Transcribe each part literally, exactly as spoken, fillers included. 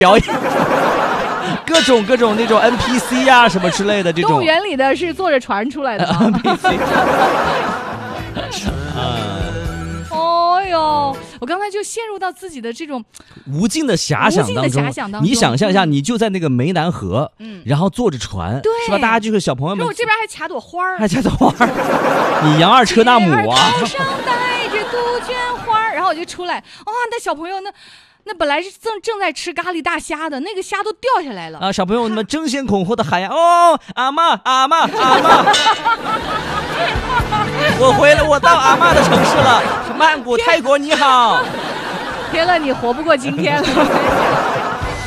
表演。各种各种那种 N P C 啊什么之类的这种。 动物园里的是坐着船出来的吗 ？N P C。 哦哟，我刚才就陷入到自己的这种无尽的遐想当中。 遐想当中你想象一下，你就在那个湄南河，嗯，然后坐着船， 对， 是吧？大家就是小朋友们。 我这边还卡朵花儿， 还卡朵花儿。你杨二车纳姆啊。 头上戴着杜鹃花，然后我就出来，哇、哦，那小朋友那。那本来是正正在吃咖喱大虾的，那个虾都掉下来了啊！小朋友们争先恐后的喊呀：“哦，阿嬷，阿嬷，阿嬷！我回来，我到阿嬷的城市了，曼谷、泰国你好。” 天乐，你活不过今天了。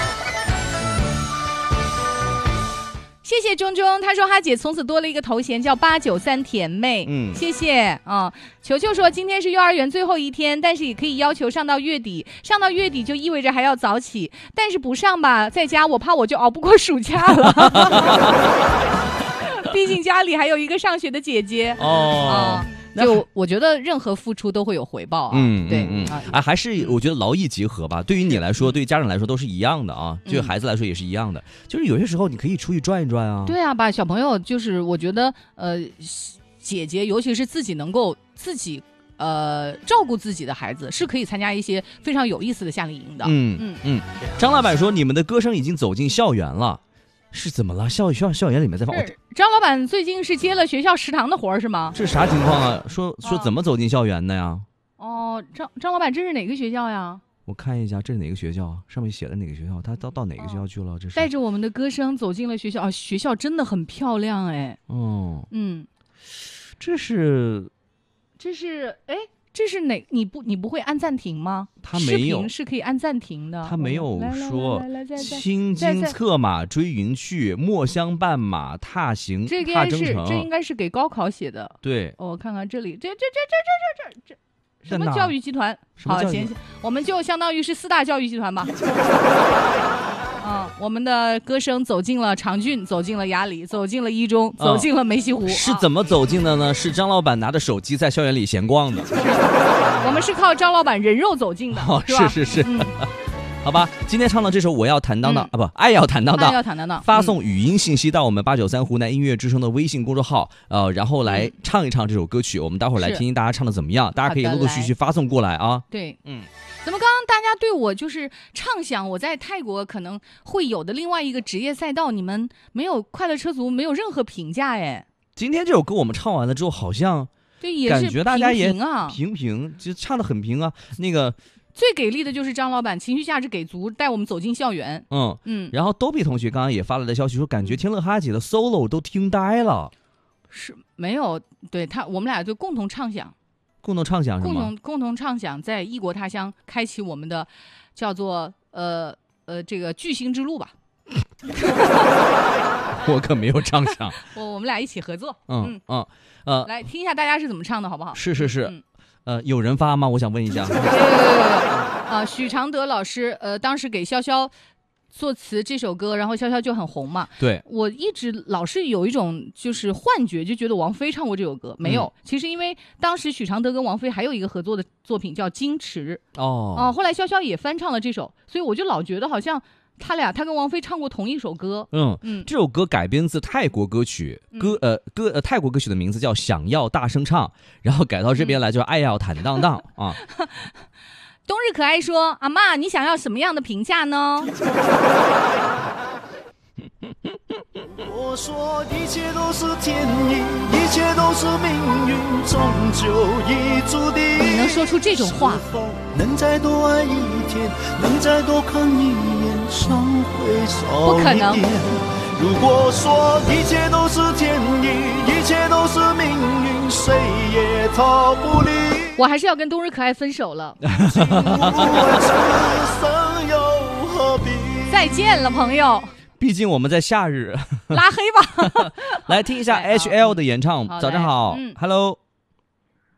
谢谢钟钟，他说哈姐从此多了一个头衔叫八九三甜妹，嗯，谢谢啊。球球说今天是幼儿园最后一天，但是也可以要求上到月底，上到月底就意味着还要早起，但是不上吧，在家我怕我就熬不过暑假了。毕竟家里还有一个上学的姐姐哦。啊就我觉得任何付出都会有回报啊， 嗯， 对， 嗯嗯啊，还是我觉得劳逸结合吧。对于你来说，对于家长来说都是一样的啊，对于孩子来说也是一样的。就是有些时候你可以出去转一转啊。 对啊，把小朋友就是我觉得呃，姐姐尤其是自己能够自己呃照顾自己的孩子，是可以参加一些非常有意思的夏令营的。 嗯嗯嗯。张老板说，你们的歌声已经走进校园了。是怎么了？校校校园里面在放。 张老板最近是接了学校食堂的活是吗？ 这是啥情况啊？说说怎么走进校园的呀？ 哦，张张老板，这是哪个学校呀？ 我看一下，这是哪个学校？上面写的哪个学校？他到到哪个学校去了？这是带着我们的歌声走进了学校啊！学校真的很漂亮哎。 哦， 嗯， 这是， 这是哎。这是哪？你不你不会按暂停吗？ 他没有， 视频是可以按暂停的。 他没有说青筋策马追云去，墨香伴马踏行踏征程。 这应该是给高考写的。 对， 哦、我看看这里，这这这这这这这这什么教育集团？好，行，我们就相当于是四大教育集团吧。嗯，我们的歌声走进了长郡，走进了雅礼，走进了一中，走进了梅溪湖。 嗯、是怎么走进的呢？是张老板拿着手机在校园里闲逛的。 我们是靠张老板人肉走进的。 哦，是是是。嗯、好吧，今天唱的这首《我要坦荡荡》、嗯、啊不，爱要坦荡荡， 爱要坦荡荡。 发送语音信息到我们八九三湖南音乐之声的微信公众号，呃，然后来唱一唱这首歌曲。我们待会儿来听听大家唱的怎么样，大家可以陆陆续续发送过来啊。 对，嗯。怎么刚刚大家对我就是畅想我在泰国可能会有的另外一个职业赛道，你们没有快乐车族没有任何评价哎？ 今天这首歌我们唱完了之后，好像对也是感觉大家也平啊， 平平，就唱得很平啊。那个最给力的就是张老板，情绪价值给足，带我们走进校园。 嗯嗯。然后兜比同学刚刚也发来的消息说，感觉听乐哈姐的 solo 都听呆了。 是没有，对他我们俩就共同畅想。 共同畅想是吗？ 共同共同畅想，在异国他乡开启我们的叫做呃呃这个巨星之路吧。 我可没有畅想。 我我们俩一起合作。 嗯嗯呃， 来听一下大家是怎么唱的，好不好？ 是是是。嗯、呃，有人发吗？我想问一下。 啊，许常德老师，呃，当时给潇潇作词这首歌，然后潇潇就很红嘛。 对， 我一直老是有一种就是幻觉，就觉得王菲唱过这首歌，没有。嗯、其实因为当时许常德跟王菲还有一个合作的作品叫《矜持》哦，哦、啊，后来潇潇也翻唱了这首，所以我就老觉得好像他俩他跟王菲唱过同一首歌。 嗯嗯，这首歌改编自泰国歌曲，歌呃歌呃泰国歌曲的名字叫《想要大声唱》，然后改到这边来就爱要坦荡荡啊。 冬日可爱说：“阿嬷，你想要什么样的评价呢？” 我说一切都是天意，一切都是命运，终究已注定。 你能说出这种话？ 能再多爱一天，能再多看一眼，伤会少一点。如果说一切都是天意，一切都是命运，谁也逃不离。 我还是要跟冬日可爱分手了。再见了，朋友。 毕竟我们在夏日。 拉黑吧。 来听一下 H L 的演唱。早上好、嗯、，Hello。